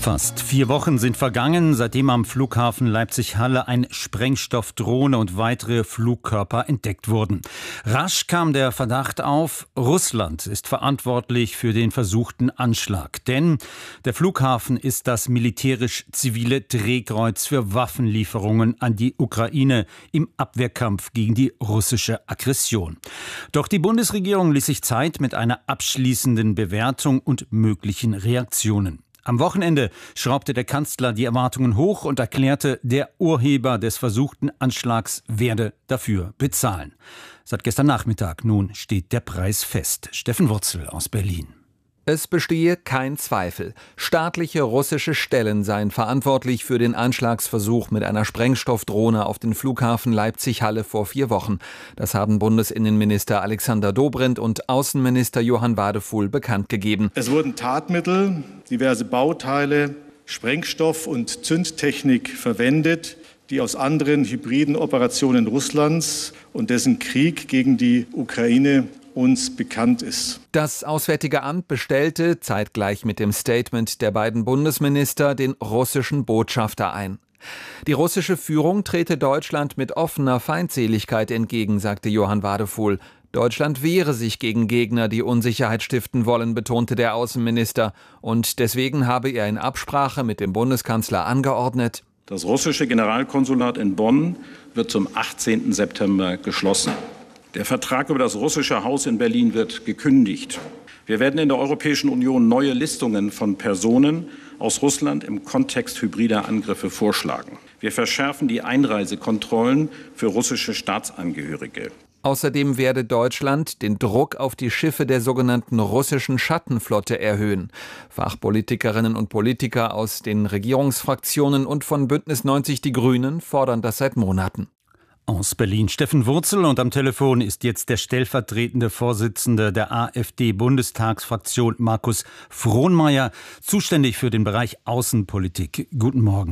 Fast 4 Wochen sind vergangen, seitdem am Flughafen Leipzig-Halle ein Sprengstoffdrohne und weitere Flugkörper entdeckt wurden. Rasch kam der Verdacht auf, Russland ist verantwortlich für den versuchten Anschlag. Denn der Flughafen ist das militärisch-zivile Drehkreuz für Waffenlieferungen an die Ukraine im Abwehrkampf gegen die russische Aggression. Doch die Bundesregierung ließ sich Zeit mit einer abschließenden Bewertung und möglichen Reaktionen. Am Wochenende schraubte der Kanzler die Erwartungen hoch und erklärte, der Urheber des versuchten Anschlags werde dafür bezahlen. Seit gestern Nachmittag nun steht der Preis fest. Steffen Wurzel aus Berlin. Es bestehe kein Zweifel. Staatliche russische Stellen seien verantwortlich für den Anschlagsversuch mit einer Sprengstoffdrohne auf den Flughafen Leipzig-Halle vor 4 Wochen. Das haben Bundesinnenminister Alexander Dobrindt und Außenminister Johann Wadefuhl bekannt gegeben. Es wurden Tatmittel, diverse Bauteile, Sprengstoff und Zündtechnik verwendet, die aus anderen hybriden Operationen Russlands und dessen Krieg gegen die Ukraine uns bekannt ist. Das Auswärtige Amt bestellte, zeitgleich mit dem Statement der beiden Bundesminister, den russischen Botschafter ein. Die russische Führung trete Deutschland mit offener Feindseligkeit entgegen, sagte Johann Wadefuhl. Deutschland wehre sich gegen Gegner, die Unsicherheit stiften wollen, betonte der Außenminister. Und deswegen habe er in Absprache mit dem Bundeskanzler angeordnet: Das russische Generalkonsulat in Bonn wird zum 18. September geschlossen. Der Vertrag über das russische Haus in Berlin wird gekündigt. Wir werden in der Europäischen Union neue Listungen von Personen aus Russland im Kontext hybrider Angriffe vorschlagen. Wir verschärfen die Einreisekontrollen für russische Staatsangehörige. Außerdem werde Deutschland den Druck auf die Schiffe der sogenannten russischen Schattenflotte erhöhen. Fachpolitikerinnen und Politiker aus den Regierungsfraktionen und von Bündnis 90 Die Grünen fordern das seit Monaten. Aus Berlin Steffen Wurzel, und am Telefon ist jetzt der stellvertretende Vorsitzende der AfD-Bundestagsfraktion Markus Frohnmayer, zuständig für den Bereich Außenpolitik. Guten Morgen.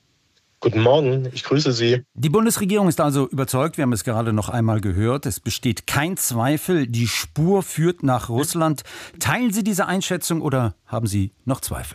Guten Morgen, ich grüße Sie. Die Bundesregierung ist also überzeugt, wir haben es gerade noch einmal gehört, es besteht kein Zweifel, die Spur führt nach Russland. Teilen Sie diese Einschätzung oder haben Sie noch Zweifel?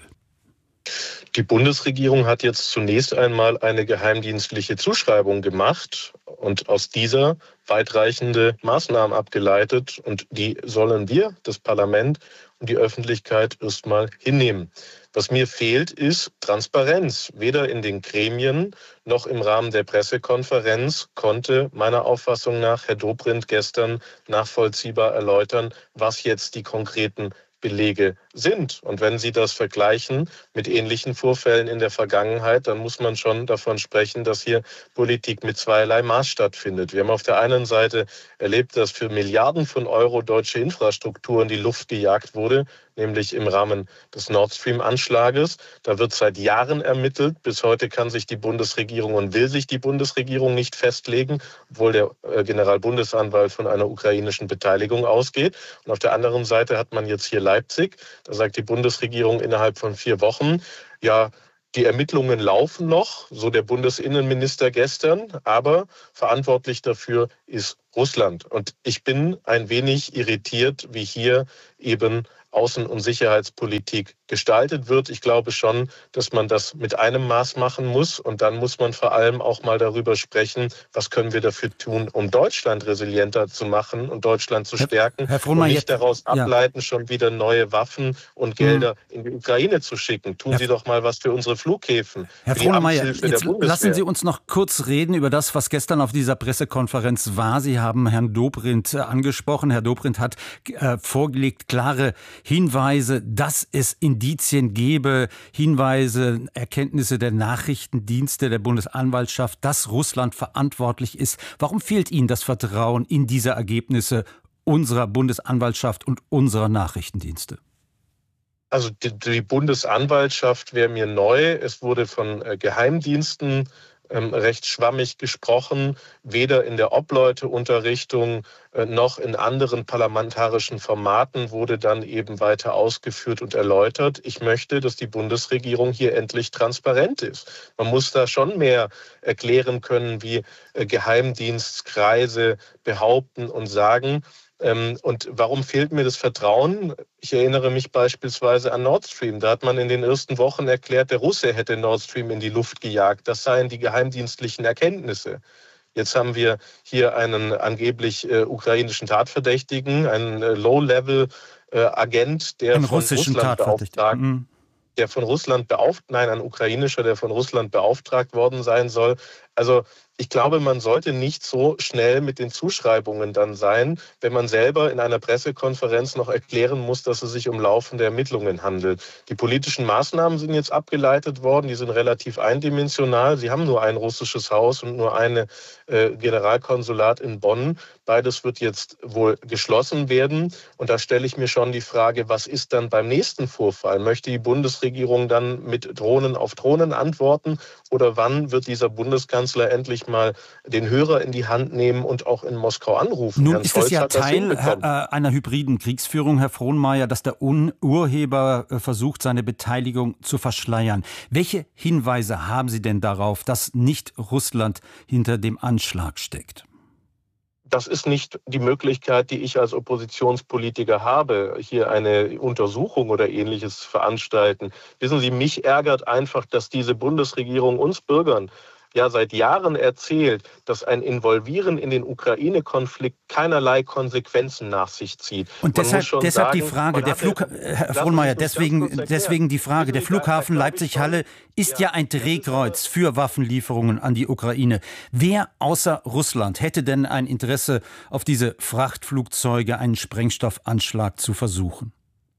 Die Bundesregierung hat jetzt zunächst einmal eine geheimdienstliche Zuschreibung gemacht und aus dieser weitreichende Maßnahmen abgeleitet. Und die sollen wir, das Parlament und die Öffentlichkeit, erstmal hinnehmen. Was mir fehlt, ist Transparenz. Weder in den Gremien noch im Rahmen der Pressekonferenz konnte meiner Auffassung nach Herr Dobrindt gestern nachvollziehbar erläutern, was jetzt die konkreten Belege sind. Und wenn Sie das vergleichen mit ähnlichen Vorfällen in der Vergangenheit, dann muss man schon davon sprechen, dass hier Politik mit zweierlei Maß stattfindet. Wir haben auf der einen Seite erlebt, dass für Milliarden von Euro deutsche Infrastruktur in die Luft gejagt wurde, nämlich im Rahmen des Nord Stream-Anschlages. Da wird seit Jahren ermittelt. Bis heute kann sich die Bundesregierung und will sich die Bundesregierung nicht festlegen, obwohl der Generalbundesanwalt von einer ukrainischen Beteiligung ausgeht. Und auf der anderen Seite hat man jetzt hier Leipzig. Da sagt die Bundesregierung innerhalb von 4 Wochen, ja, die Ermittlungen laufen noch, so der Bundesinnenminister gestern, aber verantwortlich dafür ist Russland. Und ich bin ein wenig irritiert, wie hier eben Außen- und Sicherheitspolitik gestaltet wird. Ich glaube schon, dass man das mit einem Maß machen muss. Und dann muss man vor allem auch mal darüber sprechen, was können wir dafür tun, um Deutschland resilienter zu machen und Deutschland zu stärken. Herr Frohnmayer, und nicht daraus ableiten, schon wieder neue Waffen und Gelder in die Ukraine zu schicken. Tun Sie doch mal was für unsere Flughäfen. Herr Frohnmayer, jetzt lassen Sie uns noch kurz reden über das, was gestern auf dieser Pressekonferenz war. Sie haben Herrn Dobrindt angesprochen. Herr Dobrindt hat vorgelegt, klare Hinweise, dass es Indizien gebe, Hinweise, Erkenntnisse der Nachrichtendienste der Bundesanwaltschaft, dass Russland verantwortlich ist. Warum fehlt Ihnen das Vertrauen in diese Ergebnisse unserer Bundesanwaltschaft und unserer Nachrichtendienste? Also die Bundesanwaltschaft wäre mir neu. Es wurde von Geheimdiensten recht schwammig gesprochen, weder in der Obleuteunterrichtung noch in anderen parlamentarischen Formaten wurde dann eben weiter ausgeführt und erläutert. Ich möchte, dass die Bundesregierung hier endlich transparent ist. Man muss da schon mehr erklären können, wie Geheimdienstkreise behaupten und sagen. Und warum fehlt mir das Vertrauen? Ich erinnere mich beispielsweise an Nord Stream. Da hat man in den ersten Wochen erklärt, der Russe hätte Nord Stream in die Luft gejagt. Das seien die geheimdienstlichen Erkenntnisse. Jetzt haben wir hier einen angeblich ukrainischen Tatverdächtigen, einen Low-Level-Agent, der von Russland beauftragt, ein ukrainischer, der von Russland beauftragt worden sein soll. Also ich glaube, man sollte nicht so schnell mit den Zuschreibungen dann sein, wenn man selber in einer Pressekonferenz noch erklären muss, dass es sich um laufende Ermittlungen handelt. Die politischen Maßnahmen sind jetzt abgeleitet worden, die sind relativ eindimensional. Sie haben nur ein russisches Haus und nur ein Generalkonsulat in Bonn. Beides wird jetzt wohl geschlossen werden. Und da stelle ich mir schon die Frage, was ist dann beim nächsten Vorfall? Möchte die Bundesregierung dann mit Drohnen auf Drohnen antworten? Oder wann wird dieser Bundeskanzler endlich mal den Hörer in die Hand nehmen und auch in Moskau anrufen? Nun ist es ja Teil einer hybriden Kriegsführung, Herr Frohnmayer, dass der Urheber versucht, seine Beteiligung zu verschleiern. Welche Hinweise haben Sie denn darauf, dass nicht Russland hinter dem Anschlag steckt? Das ist nicht die Möglichkeit, die ich als Oppositionspolitiker habe, hier eine Untersuchung oder Ähnliches zu veranstalten. Wissen Sie, mich ärgert einfach, dass diese Bundesregierung uns Bürgern ja seit Jahren erzählt, dass ein Involvieren in den Ukraine-Konflikt keinerlei Konsequenzen nach sich zieht. Und deshalb die Frage, Herr Frohnmayer, deswegen die Frage, der Flughafen Leipzig-Halle ist ja ein Drehkreuz für Waffenlieferungen an die Ukraine. Wer außer Russland hätte denn ein Interesse, auf diese Frachtflugzeuge einen Sprengstoffanschlag zu versuchen?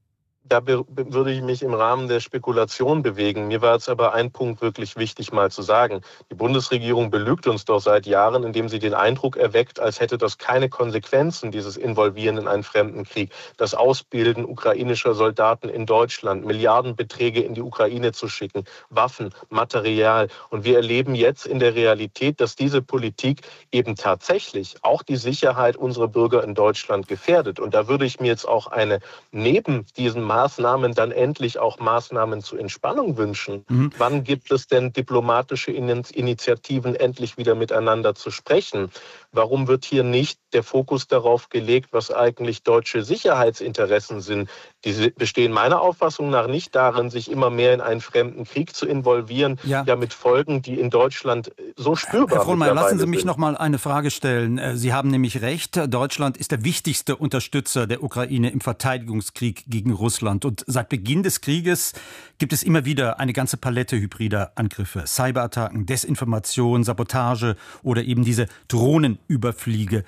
Da würde ich mich im Rahmen der Spekulation bewegen. Mir war jetzt aber ein Punkt wirklich wichtig mal zu sagen. Die Bundesregierung belügt uns doch seit Jahren, indem sie den Eindruck erweckt, als hätte das keine Konsequenzen, dieses Involvieren in einen fremden Krieg. Das Ausbilden ukrainischer Soldaten in Deutschland, Milliardenbeträge in die Ukraine zu schicken, Waffen, Material. Und wir erleben jetzt in der Realität, dass diese Politik eben tatsächlich auch die Sicherheit unserer Bürger in Deutschland gefährdet. Und da würde ich mir jetzt auch neben diesen Maßnahmen dann endlich auch Maßnahmen zur Entspannung wünschen. Wann gibt es denn diplomatische Initiativen, endlich wieder miteinander zu sprechen? Warum wird hier nicht der Fokus darauf gelegt, was eigentlich deutsche Sicherheitsinteressen sind? Die bestehen meiner Auffassung nach nicht darin, sich immer mehr in einen fremden Krieg zu involvieren, ja mit Folgen, die in Deutschland so spürbar sind. Herr Frohnmayer, lassen Sie mich noch mal eine Frage stellen. Sie haben nämlich recht, Deutschland ist der wichtigste Unterstützer der Ukraine im Verteidigungskrieg gegen Russland. Und seit Beginn des Krieges gibt es immer wieder eine ganze Palette hybrider Angriffe. Cyberattacken, Desinformation, Sabotage oder eben diese Drohnenüberflüge.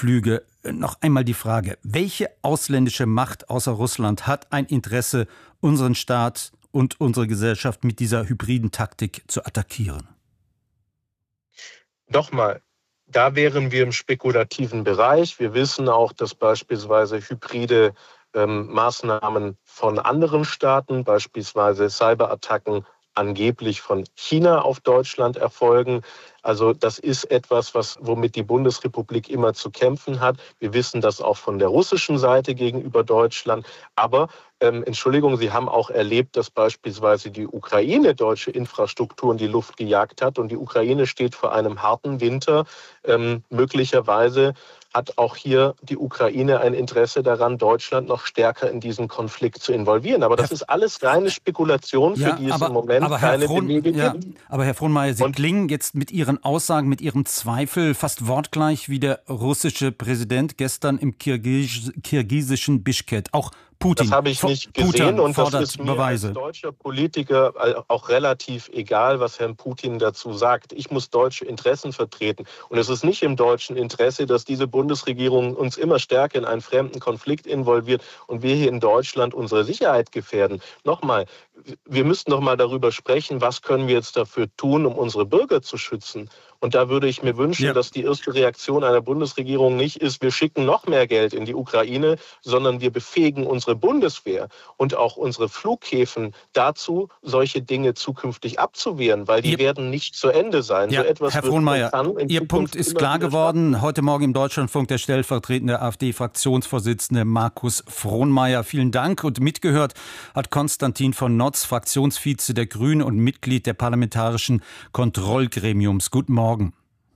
Noch einmal die Frage, welche ausländische Macht außer Russland hat ein Interesse, unseren Staat und unsere Gesellschaft mit dieser hybriden Taktik zu attackieren? Nochmal. Da wären wir im spekulativen Bereich. Wir wissen auch, dass beispielsweise hybride Maßnahmen von anderen Staaten, beispielsweise Cyberattacken, angeblich von China auf Deutschland erfolgen. Also das ist etwas, womit die Bundesrepublik immer zu kämpfen hat. Wir wissen das auch von der russischen Seite gegenüber Deutschland. Aber Entschuldigung, Sie haben auch erlebt, dass beispielsweise die Ukraine deutsche Infrastruktur in die Luft gejagt hat. Und die Ukraine steht vor einem harten Winter. Möglicherweise hat auch hier die Ukraine ein Interesse daran, Deutschland noch stärker in diesen Konflikt zu involvieren. Aber das ist alles reine Spekulation, für die es im Moment keine Belege gibt. Aber Herr Frohnmayer, Sie klingen jetzt mit Ihren Aussagen, mit Ihrem Zweifel fast wortgleich wie der russische Präsident gestern im kirgisischen Bischkek. Auch Putin. Das habe ich nicht gesehen und das ist mir als deutscher Politiker auch relativ egal, was Herrn Putin dazu sagt. Ich muss deutsche Interessen vertreten und es ist nicht im deutschen Interesse, dass diese Bundesregierung uns immer stärker in einen fremden Konflikt involviert und wir hier in Deutschland unsere Sicherheit gefährden. Nochmal, wir müssten noch mal darüber sprechen, was können wir jetzt dafür tun, um unsere Bürger zu schützen. Und da würde ich mir wünschen, dass die erste Reaktion einer Bundesregierung nicht ist, wir schicken noch mehr Geld in die Ukraine, sondern wir befähigen unsere Bundeswehr und auch unsere Flughäfen dazu, solche Dinge zukünftig abzuwehren, weil die werden nicht zu Ende sein. Ja, so etwas Herr Frohnmayer, Ihr Punkt ist klar geworden. Heute Morgen im Deutschlandfunk der stellvertretende AfD-Fraktionsvorsitzende Markus Frohnmayer. Vielen Dank. Und mitgehört hat Konstantin von Notz, Fraktionsvize der Grünen und Mitglied der Parlamentarischen Kontrollgremiums. Guten Morgen.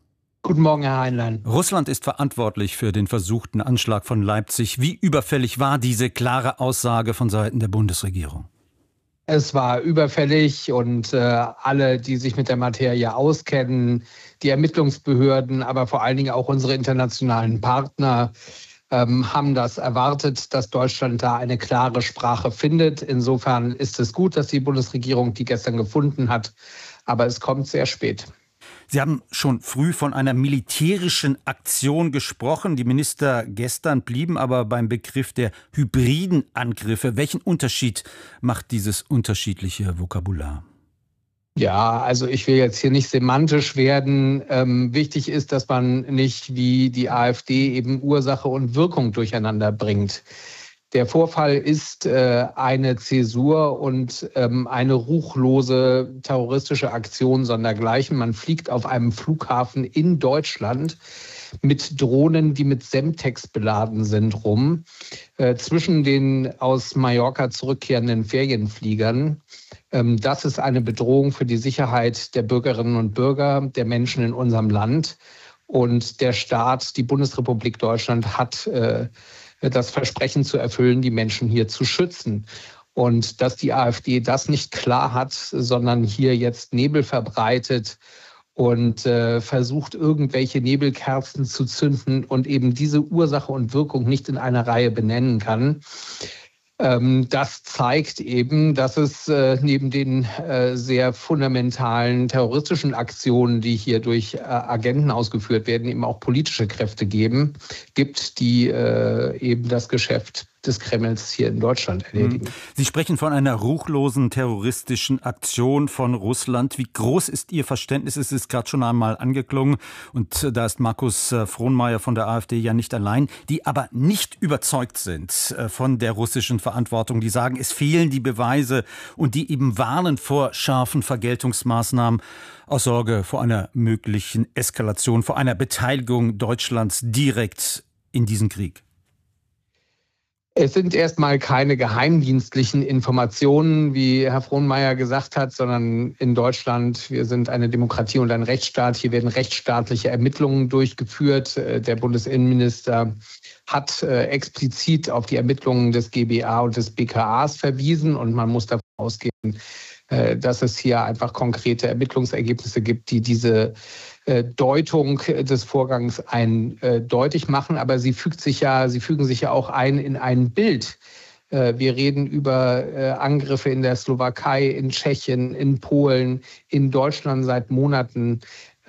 Guten Morgen, Herr Heinlein. Russland ist verantwortlich für den versuchten Anschlag von Leipzig. Wie überfällig war diese klare Aussage von Seiten der Bundesregierung? Es war überfällig und alle, die sich mit der Materie auskennen, die Ermittlungsbehörden, aber vor allen Dingen auch unsere internationalen Partner, haben das erwartet, dass Deutschland da eine klare Sprache findet. Insofern ist es gut, dass die Bundesregierung die gestern gefunden hat, aber es kommt sehr spät. Sie haben schon früh von einer militärischen Aktion gesprochen. Die Minister gestern blieben aber beim Begriff der hybriden Angriffe. Welchen Unterschied macht dieses unterschiedliche Vokabular? Ja, also ich will jetzt hier nicht semantisch werden. Wichtig ist, dass man nicht wie die AfD eben Ursache und Wirkung durcheinander bringt. Der Vorfall ist eine Zäsur und eine ruchlose terroristische Aktion sondergleichen. Man fliegt auf einem Flughafen in Deutschland mit Drohnen, die mit Semtex beladen sind, rum, zwischen den aus Mallorca zurückkehrenden Ferienfliegern. Das ist eine Bedrohung für die Sicherheit der Bürgerinnen und Bürger, der Menschen in unserem Land. Und der Staat, die Bundesrepublik Deutschland, hat das Versprechen zu erfüllen, die Menschen hier zu schützen. Und dass die AfD das nicht klar hat, sondern hier jetzt Nebel verbreitet und versucht, irgendwelche Nebelkerzen zu zünden und eben diese Ursache und Wirkung nicht in einer Reihe benennen kann. Das zeigt eben, dass es neben den sehr fundamentalen terroristischen Aktionen, die hier durch Agenten ausgeführt werden, eben auch politische Kräfte gibt, die eben das Geschäft des Kremls hier in Deutschland erledigen. Sie sprechen von einer ruchlosen terroristischen Aktion von Russland. Wie groß ist Ihr Verständnis? Es ist gerade schon einmal angeklungen und da ist Markus Frohnmayer von der AfD ja nicht allein, die aber nicht überzeugt sind von der russischen Verantwortung. Die sagen, es fehlen die Beweise und die eben warnen vor scharfen Vergeltungsmaßnahmen aus Sorge vor einer möglichen Eskalation, vor einer Beteiligung Deutschlands direkt in diesen Krieg. Es sind erstmal keine geheimdienstlichen Informationen, wie Herr Frohnmayer gesagt hat, sondern in Deutschland, wir sind eine Demokratie und ein Rechtsstaat. Hier werden rechtsstaatliche Ermittlungen durchgeführt. Der Bundesinnenminister hat explizit auf die Ermittlungen des GBA und des BKAs verwiesen und man muss davon ausgehen, dass es hier einfach konkrete Ermittlungsergebnisse gibt, die diese Deutung des Vorgangs eindeutig machen. Aber sie fügen sich ja auch ein in ein Bild. Wir reden über Angriffe in der Slowakei, in Tschechien, in Polen, in Deutschland seit Monaten.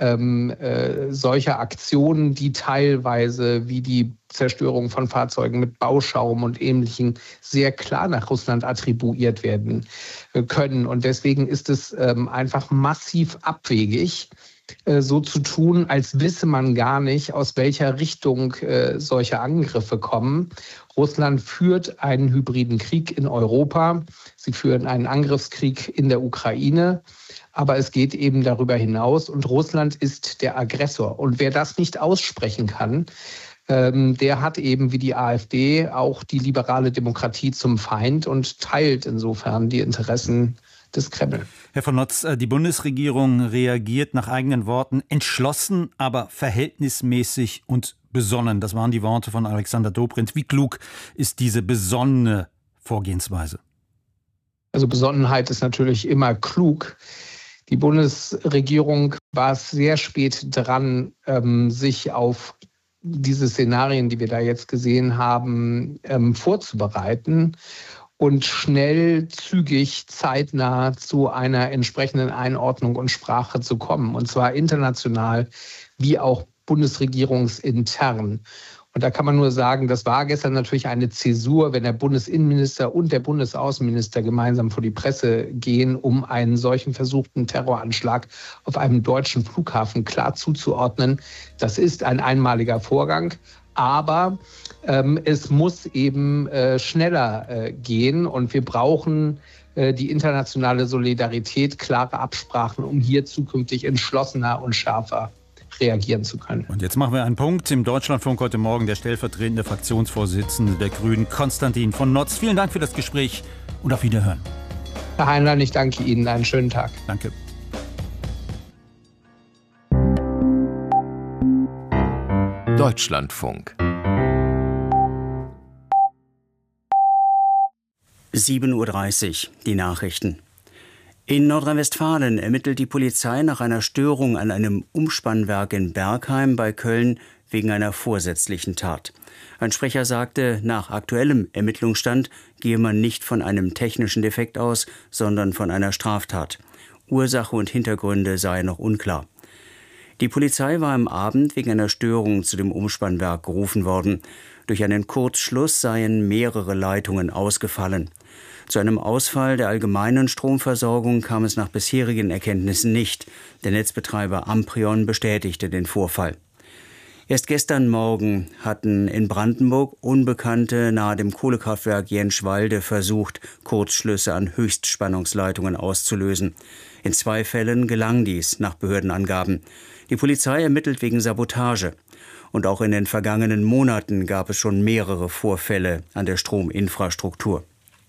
Solche Aktionen, die teilweise wie die Zerstörung von Fahrzeugen mit Bauschaum und Ähnlichem sehr klar nach Russland attribuiert werden können. Und deswegen ist es einfach massiv abwegig, so zu tun, als wisse man gar nicht, aus welcher Richtung solche Angriffe kommen. Russland führt einen hybriden Krieg in Europa. Sie führen einen Angriffskrieg in der Ukraine. Aber es geht eben darüber hinaus und Russland ist der Aggressor. Und wer das nicht aussprechen kann, der hat eben wie die AfD auch die liberale Demokratie zum Feind und teilt insofern die Interessen des Kreml. Herr von Notz, die Bundesregierung reagiert nach eigenen Worten entschlossen, aber verhältnismäßig und besonnen. Das waren die Worte von Alexander Dobrindt. Wie klug ist diese besonnene Vorgehensweise? Also Besonnenheit ist natürlich immer klug. Die Bundesregierung war sehr spät dran, sich auf diese Szenarien, die wir da jetzt gesehen haben, vorzubereiten und schnell, zügig, zeitnah zu einer entsprechenden Einordnung und Sprache zu kommen. Und zwar international wie auch bundesregierungsintern. Und da kann man nur sagen, das war gestern natürlich eine Zäsur, wenn der Bundesinnenminister und der Bundesaußenminister gemeinsam vor die Presse gehen, um einen solchen versuchten Terroranschlag auf einem deutschen Flughafen klar zuzuordnen. Das ist ein einmaliger Vorgang, aber es muss eben schneller gehen und wir brauchen die internationale Solidarität, klare Absprachen, um hier zukünftig entschlossener und schärfer reagieren zu können. Und jetzt machen wir einen Punkt. Im Deutschlandfunk heute Morgen der stellvertretende Fraktionsvorsitzende der Grünen, Konstantin von Notz. Vielen Dank für das Gespräch und auf Wiederhören. Herr Heinlein, ich danke Ihnen. Einen schönen Tag. Danke. Deutschlandfunk 7:30 Uhr, die Nachrichten. In Nordrhein-Westfalen ermittelt die Polizei nach einer Störung an einem Umspannwerk in Bergheim bei Köln wegen einer vorsätzlichen Tat. Ein Sprecher sagte, nach aktuellem Ermittlungsstand gehe man nicht von einem technischen Defekt aus, sondern von einer Straftat. Ursache und Hintergründe seien noch unklar. Die Polizei war am Abend wegen einer Störung zu dem Umspannwerk gerufen worden. Durch einen Kurzschluss seien mehrere Leitungen ausgefallen. Zu einem Ausfall der allgemeinen Stromversorgung kam es nach bisherigen Erkenntnissen nicht. Der Netzbetreiber Amprion bestätigte den Vorfall. Erst gestern Morgen hatten in Brandenburg Unbekannte nahe dem Kohlekraftwerk Jenschwalde versucht, Kurzschlüsse an Höchstspannungsleitungen auszulösen. In 2 Fällen gelang dies, nach Behördenangaben. Die Polizei ermittelt wegen Sabotage. Und auch in den vergangenen Monaten gab es schon mehrere Vorfälle an der Strominfrastruktur.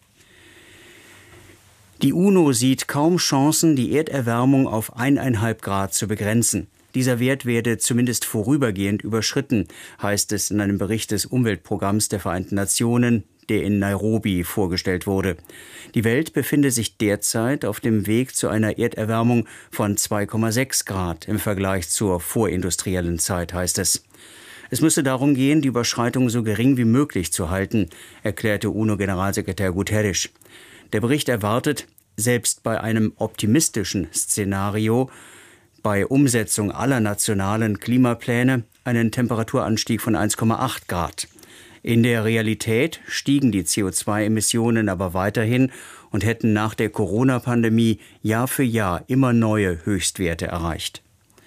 Die UNO sieht kaum Chancen, die Erderwärmung auf 1,5 Grad zu begrenzen. Dieser Wert werde zumindest vorübergehend überschritten, heißt es in einem Bericht des Umweltprogramms der Vereinten Nationen, der in Nairobi vorgestellt wurde. Die Welt befinde sich derzeit auf dem Weg zu einer Erderwärmung von 2,6 Grad im Vergleich zur vorindustriellen Zeit, heißt es. Es müsse darum gehen, die Überschreitung so gering wie möglich zu halten, erklärte UNO-Generalsekretär Guterres. Der Bericht erwartet, selbst bei einem optimistischen Szenario, bei Umsetzung aller nationalen Klimapläne, einen Temperaturanstieg von 1,8 Grad. In der Realität stiegen die CO2-Emissionen aber weiterhin und hätten nach der Corona-Pandemie Jahr für Jahr immer neue Höchstwerte erreicht.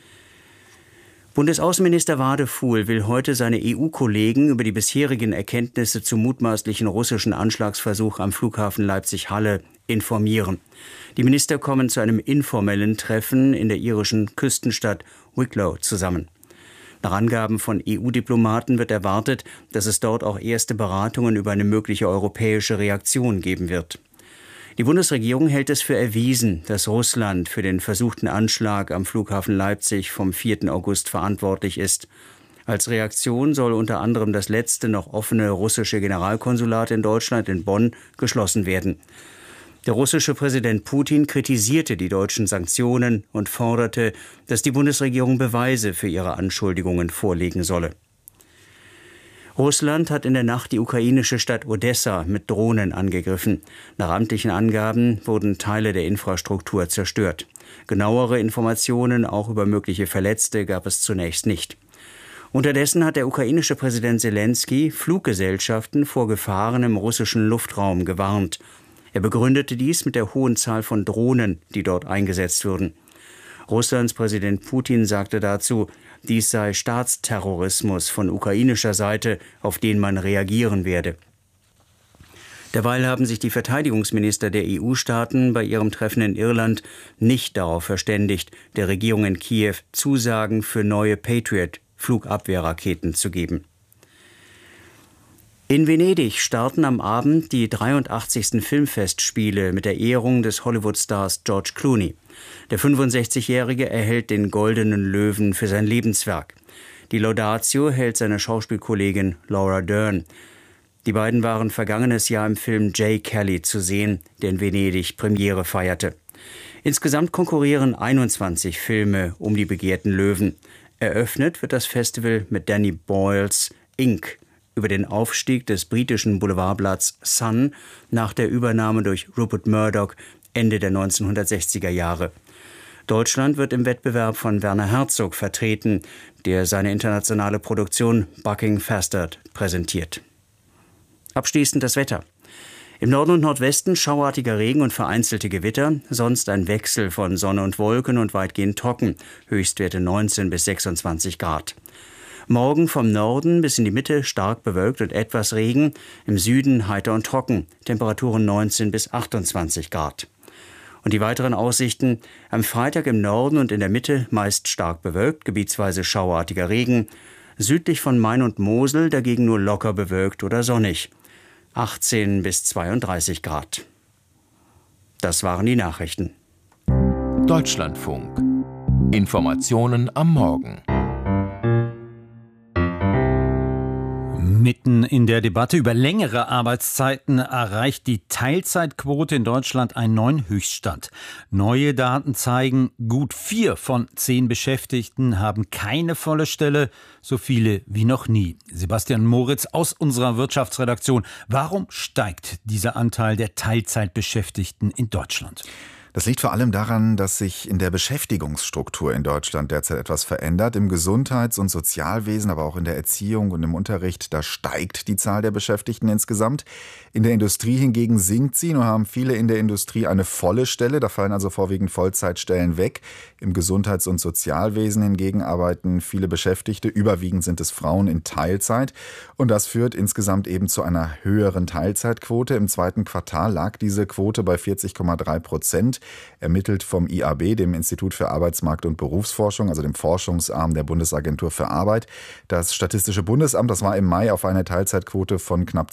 Bundesaußenminister Wadefuhl will heute seine EU-Kollegen über die bisherigen Erkenntnisse zum mutmaßlichen russischen Anschlagsversuch am Flughafen Leipzig-Halle informieren. Die Minister kommen zu einem informellen Treffen in der irischen Küstenstadt Wicklow zusammen. Nach Angaben von EU-Diplomaten wird erwartet, dass es dort auch erste Beratungen über eine mögliche europäische Reaktion geben wird. Die Bundesregierung hält es für erwiesen, dass Russland für den versuchten Anschlag am Flughafen Leipzig vom 4. August verantwortlich ist. Als Reaktion soll unter anderem das letzte noch offene russische Generalkonsulat in Deutschland in Bonn geschlossen werden. Der russische Präsident Putin kritisierte die deutschen Sanktionen und forderte, dass die Bundesregierung Beweise für ihre Anschuldigungen vorlegen solle. Russland hat in der Nacht die ukrainische Stadt Odessa mit Drohnen angegriffen. Nach amtlichen Angaben wurden Teile der Infrastruktur zerstört. Genauere Informationen auch über mögliche Verletzte gab es zunächst nicht. Unterdessen hat der ukrainische Präsident Selenskyj Fluggesellschaften vor Gefahren im russischen Luftraum gewarnt. Er begründete dies mit der hohen Zahl von Drohnen, die dort eingesetzt würden. Russlands Präsident Putin sagte dazu, dies sei Staatsterrorismus von ukrainischer Seite, auf den man reagieren werde. Derweil haben sich die Verteidigungsminister der EU-Staaten bei ihrem Treffen in Irland nicht darauf verständigt, der Regierung in Kiew Zusagen für neue Patriot-Flugabwehrraketen zu geben. In Venedig starten am Abend die 83. Filmfestspiele mit der Ehrung des Hollywood-Stars George Clooney. Der 65-Jährige erhält den Goldenen Löwen für sein Lebenswerk. Die Laudatio hält seine Schauspielkollegin Laura Dern. Die beiden waren vergangenes Jahr im Film Jay Kelly zu sehen, der in Venedig Premiere feierte. Insgesamt konkurrieren 21 Filme um die begehrten Löwen. Eröffnet wird das Festival mit Danny Boyles Inc. über den Aufstieg des britischen Boulevardblatts Sun nach der Übernahme durch Rupert Murdoch Ende der 1960er Jahre. Deutschland wird im Wettbewerb von Werner Herzog vertreten, der seine internationale Produktion Bucking Fastard präsentiert. Abschließend das Wetter. Im Norden und Nordwesten schauartiger Regen und vereinzelte Gewitter, sonst ein Wechsel von Sonne und Wolken und weitgehend trocken, Höchstwerte 19 bis 26 Grad. Morgen vom Norden bis in die Mitte stark bewölkt und etwas Regen, im Süden heiter und trocken, Temperaturen 19 bis 28 Grad. Und die weiteren Aussichten: am Freitag im Norden und in der Mitte meist stark bewölkt, gebietsweise schauartiger Regen, südlich von Main und Mosel dagegen nur locker bewölkt oder sonnig, 18 bis 32 Grad. Das waren die Nachrichten. Deutschlandfunk. Informationen am Morgen. Mitten in der Debatte über längere Arbeitszeiten erreicht die Teilzeitquote in Deutschland einen neuen Höchststand. Neue Daten zeigen, gut 4 von 10 Beschäftigten haben keine volle Stelle, so viele wie noch nie. Sebastian Moritz aus unserer Wirtschaftsredaktion. Warum steigt dieser Anteil der Teilzeitbeschäftigten in Deutschland? Das liegt vor allem daran, dass sich in der Beschäftigungsstruktur in Deutschland derzeit etwas verändert. Im Gesundheits- und Sozialwesen, aber auch in der Erziehung und im Unterricht, da steigt die Zahl der Beschäftigten insgesamt. In der Industrie hingegen sinkt sie. Nur haben viele in der Industrie eine volle Stelle. Da fallen also vorwiegend Vollzeitstellen weg. Im Gesundheits- und Sozialwesen hingegen arbeiten viele Beschäftigte. Überwiegend sind es Frauen in Teilzeit. Und das führt insgesamt eben zu einer höheren Teilzeitquote. Im zweiten Quartal lag diese Quote bei 40,3%. Ermittelt vom IAB, dem Institut für Arbeitsmarkt- und Berufsforschung, also dem Forschungsarm der Bundesagentur für Arbeit. Das Statistische Bundesamt, das war im Mai auf eine Teilzeitquote von knapp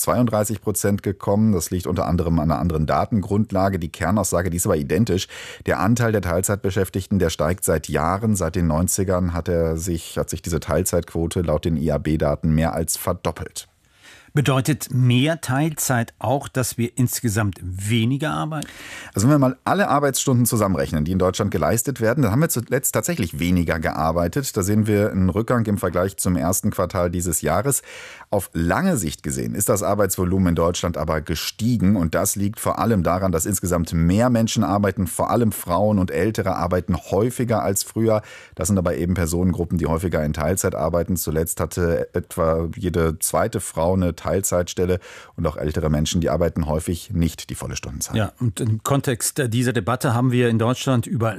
32% gekommen. Das liegt unter anderem an einer anderen Datengrundlage. Die Kernaussage, die ist aber identisch. Der Anteil der Teilzeitbeschäftigten, der steigt seit Jahren. Seit den 90ern hat sich diese Teilzeitquote laut den IAB-Daten mehr als verdoppelt. Bedeutet mehr Teilzeit auch, dass wir insgesamt weniger arbeiten? Also wenn wir mal alle Arbeitsstunden zusammenrechnen, die in Deutschland geleistet werden, dann haben wir zuletzt tatsächlich weniger gearbeitet. Da sehen wir einen Rückgang im Vergleich zum ersten Quartal dieses Jahres. Auf lange Sicht gesehen ist das Arbeitsvolumen in Deutschland aber gestiegen. Und das liegt vor allem daran, dass insgesamt mehr Menschen arbeiten. Vor allem Frauen und Ältere arbeiten häufiger als früher. Das sind aber eben Personengruppen, die häufiger in Teilzeit arbeiten. Zuletzt hatte etwa jede zweite Frau eine Teilzeitstelle und auch ältere Menschen, die arbeiten häufig nicht die volle Stundenzahl. Ja, und im Kontext dieser Debatte haben wir in Deutschland über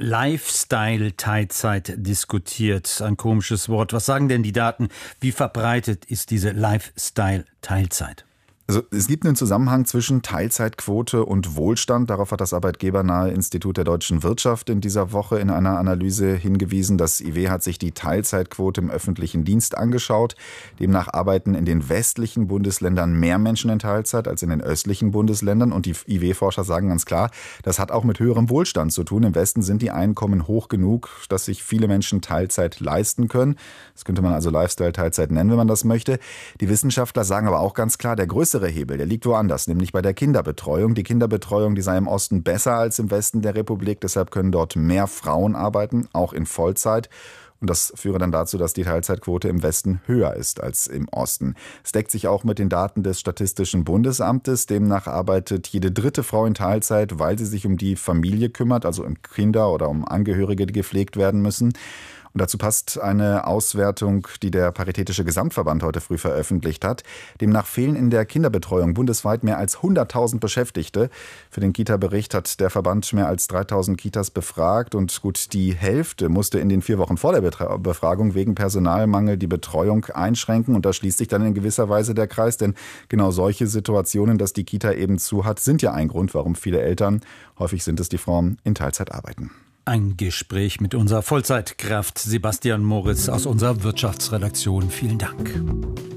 Lifestyle-Teilzeit diskutiert. Ein komisches Wort. Was sagen denn die Daten? Wie verbreitet ist diese Lifestyle-Teilzeit? Also es gibt einen Zusammenhang zwischen Teilzeitquote und Wohlstand. Darauf hat das Arbeitgebernahe Institut der deutschen Wirtschaft in dieser Woche in einer Analyse hingewiesen. Das IW hat sich die Teilzeitquote im öffentlichen Dienst angeschaut. Demnach arbeiten in den westlichen Bundesländern mehr Menschen in Teilzeit als in den östlichen Bundesländern. Und die IW-Forscher sagen ganz klar, das hat auch mit höherem Wohlstand zu tun. Im Westen sind die Einkommen hoch genug, dass sich viele Menschen Teilzeit leisten können. Das könnte man also Lifestyle-Teilzeit nennen, wenn man das möchte. Die Wissenschaftler sagen aber auch ganz klar, der größere Hebel, der liegt woanders, nämlich bei der Kinderbetreuung. Die Kinderbetreuung, die sei im Osten besser als im Westen der Republik. Deshalb können dort mehr Frauen arbeiten, auch in Vollzeit. Und das führe dann dazu, dass die Teilzeitquote im Westen höher ist als im Osten. Es deckt sich auch mit den Daten des Statistischen Bundesamtes. Demnach arbeitet jede dritte Frau in Teilzeit, weil sie sich um die Familie kümmert, also um Kinder oder um Angehörige, die gepflegt werden müssen. Und dazu passt eine Auswertung, die der Paritätische Gesamtverband heute früh veröffentlicht hat. Demnach fehlen in der Kinderbetreuung bundesweit mehr als 100.000 Beschäftigte. Für den Kita-Bericht hat der Verband mehr als 3.000 Kitas befragt. Und gut, die Hälfte musste in den 4 Wochen vor der Befragung wegen Personalmangel die Betreuung einschränken. Und da schließt sich dann in gewisser Weise der Kreis. Denn genau solche Situationen, dass die Kita eben zu hat, sind ja ein Grund, warum viele Eltern, häufig sind es die Frauen, in Teilzeit arbeiten. Ein Gespräch mit unserer Vollzeitkraft Sebastian Moritz aus unserer Wirtschaftsredaktion. Vielen Dank.